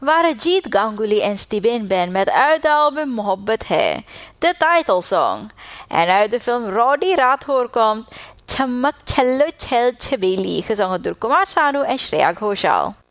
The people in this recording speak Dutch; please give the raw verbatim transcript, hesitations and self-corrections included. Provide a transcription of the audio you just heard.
waren Jeet Ganguly en Steven Ben met uit de album Mohabbat Hai, de titelsong. En uit de film Roddy Rathore komt Chamak Challo Chal Chabeli, gezongen door Kumar Sanu en Shreya Ghoshal.